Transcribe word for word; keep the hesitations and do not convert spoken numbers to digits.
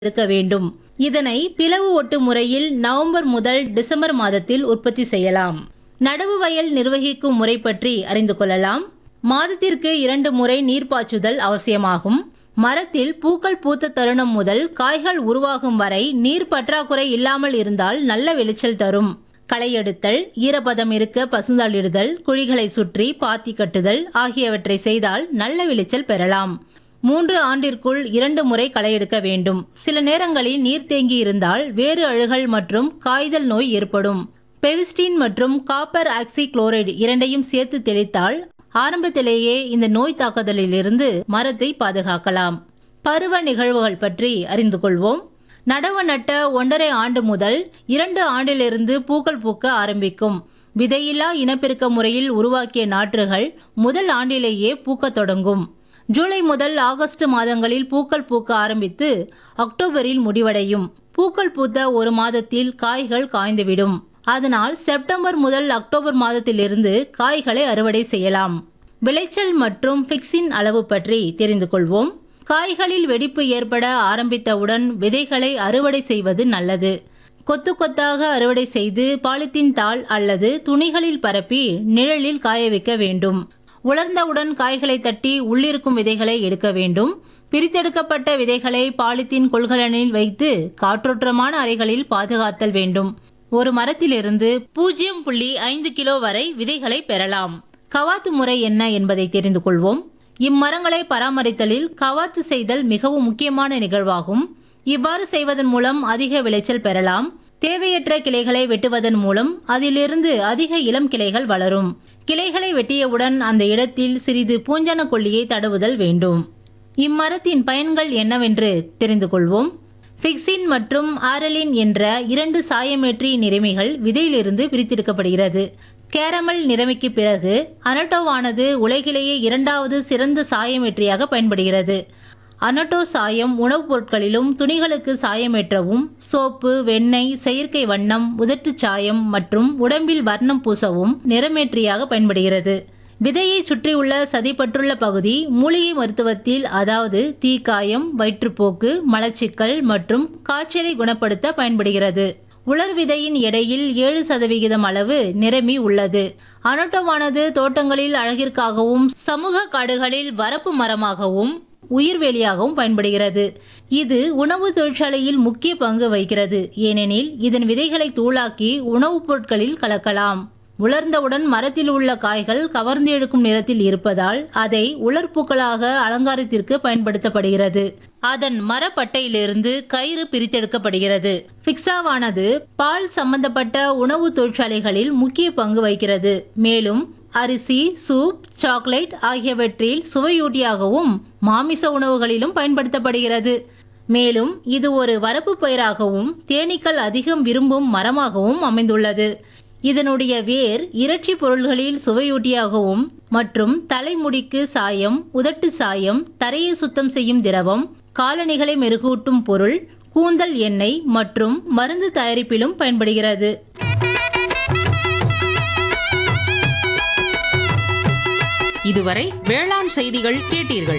இருக்க வேண்டும். இதனை பிளவு ஒட்டு முறையில் நவம்பர் முதல் டிசம்பர் மாதத்தில் உற்பத்தி செய்யலாம். நடவு வயல் நிர்வகிக்கும் முறை பற்றி அறிந்து கொள்ளலாம். மாதத்திற்கு இரண்டு முறை நீர் பாய்ச்சுதல் அவசியமாகும். மரத்தில் பூக்கள் பூத்த தருணம் முதல் காய்கள் உருவாகும் வரை நீர் பற்றாக்குறை இல்லாமல் இருந்தால் நல்ல விளைச்சல் தரும். களை எடுத்தல், ஈரப்பதம் இருக்க பசுந்தாளிடுதல், குழிகளை சுற்றி பாத்தி கட்டுதல் ஆகியவற்றை செய்தால் நல்ல விளைச்சல் பெறலாம். மூன்று ஆண்டிற்குள் இரண்டு முறை களை எடுக்க வேண்டும். சில நேரங்களில் நீர் தேங்கி இருந்தால் வேறு அழுகல் மற்றும் காய்தல் நோய் ஏற்படும். பெவிஸ்டின் மற்றும் காப்பர் ஆக்சி குளோரைடு இரண்டையும் சேர்த்து தெளித்தால் ஆரம்பத்திலேயே இந்த நோய் தாக்குதலிலிருந்து மரத்தை பாதுகாக்கலாம். பருவ நிகழ்வுகள் பற்றி அறிந்து கொள்வோம். நடவு நட்ட ஒன்றரை ஆண்டு முதல் இரண்டு ஆண்டிலிருந்து பூக்கள் பூக்க ஆரம்பிக்கும். விதையில்லா இனப்பெருக்க முறையில் உருவாக்கிய நாற்றுகள் முதல் ஆண்டிலேயே பூக்கத் தொடங்கும். ஜூலை முதல் ஆகஸ்ட் மாதங்களில் பூக்கள் பூக்க ஆரம்பித்து அக்டோபரில் முடிவடையும். பூக்கள் பூத்த ஒரு மாதத்தில் காய்கள் காய்ந்துவிடும். அதனால் செப்டம்பர் முதல் அக்டோபர் மாதத்திலிருந்து காய்களை அறுவடை செய்யலாம். விளைச்சல் மற்றும் பிக்ஸின் அளவு பற்றி தெரிந்து கொள்வோம். காய்களில் வெடிப்பு ஏற்பட ஆரம்பித்தவுடன் விதைகளை அறுவடை செய்வது நல்லது. கொத்து கொத்தாக அறுவடை செய்து பாலித்தீன் தாள் அல்லது துணிகளில் பரப்பி நிழலில் காய வைக்க வேண்டும். உலர்ந்தவுடன் காய்களை தட்டி உள்ளிருக்கும் விதைகளை எடுக்க வேண்டும். பிரித்தெடுக்கப்பட்ட விதைகளை பாலித்தீன் கொள்கலனில் வைத்து காற்றோட்டமான அறைகளில் பாதுகாத்தல் வேண்டும். ஒரு மரத்திலிருந்து பூஜ்ஜியம் புள்ளி ஐந்து கிலோ வரை விதைகளை பெறலாம். கவாத்து முறை என்ன என்பதை தெரிந்து கொள்வோம். இம்மரங்களை பராமரித்தலில் கவாத்து செய்தல் மிகவும் முக்கியமான நிகழ்வாகும். இவ்வாறு செய்வதன் மூலம் அதிக விளைச்சல் பெறலாம். தேவையற்ற கிளைகளை வெட்டுவதன் மூலம் அதிலிருந்து அதிக இளம் கிளைகள் வளரும். கிளைகளை வெட்டியவுடன் அந்த இடத்தில் சிறிது பூஞ்சன கொல்லியை தடவுதல் வேண்டும். இம்மரத்தின் பயன்கள் என்னவென்று தெரிந்து கொள்வோம். பிக்ஸின் மற்றும் ஆரலின் என்ற இரண்டு சாயமேற்றி நிறமிகள் விதையிலிருந்து பிரித்தெடுக்கப்படுகிறது. கேரமல் நிறமிக்கு பிறகு அனட்டோவானது உலகிலேயே இரண்டாவது சிறந்த சாயமேற்றியாக பயன்படுகிறது. அனட்டோ சாயம் உணவுப் பொருட்களிலும் துணிகளுக்கு சாயமேற்றவும், சோப்பு, வெண்ணெய், செயற்கை வண்ணம், உதட்டுச் சாயம் மற்றும் உடம்பில் வர்ணம் பூசவும் நிறமேற்றியாக பயன்படுகிறது. விதையை சுற்றியுள்ள சதைப்பற்றுள்ள பகுதி மூலிகை மருத்துவத்தில், அதாவது தீக்காயம், வயிற்றுப்போக்கு, மலச்சிக்கல் மற்றும் காய்ச்சலை குணப்படுத்த பயன்படுகிறது. உலர் விதையின் எடையில் ஏழு சதவிகிதம் அளவு நிறமி உள்ளது. அனட்டோவானது தோட்டங்களில் அழகிற்காகவும் சமூக காடுகளில் வரப்பு மரமாகவும் உயிர்வேலியாகவும் பயன்படுகிறது. இது உணவு தொழிற்சாலையில் முக்கிய பங்கு வகிக்கிறது. ஏனெனில் இதன் விதைகளை தூளாக்கி உணவுப் பொருட்களில் கலக்கலாம். உலர்ந்தவுடன் மரத்தில் உள்ள காய்கள் கவர்ந்து எடுக்கும் நிறத்தில் இருப்பதால் அதை உலர்பூக்களாக அலங்காரத்திற்கு பயன்படுத்தப்படுகிறது. அதன் மரப்பட்டையிலிருந்து கயிறு பிரித்தெடுக்கப்படுகிறது. பிக்ஸாவானது பால் சம்பந்தப்பட்ட உணவு தொழிற்சாலைகளில் முக்கிய பங்கு வகிக்கிறது. மேலும் அரிசி, சூப், சாக்லேட் ஆகியவற்றில் சுவையூட்டியாகவும் மாமிச உணவுகளிலும் பயன்படுத்தப்படுகிறது. மேலும் இது ஒரு வரப்பு பயிராகவும் தேனீக்கள் அதிகம் விரும்பும் மரமாகவும் அமைந்துள்ளது. இதனுடைய வேர் இறைச்சி பொருள்களில் சுவையூட்டியாகவும் மற்றும் தலைமுடிக்கு சாயம், உதட்டு சாயம், தரையை சுத்தம் செய்யும் திரவம், காலணிகளை மெருகூட்டும் பொருள், கூந்தல் எண்ணெய் மற்றும் மருந்து தயாரிப்பிலும் பயன்படுகிறது. இதுவரை வேளாண் செய்திகள் கேட்டீர்கள்.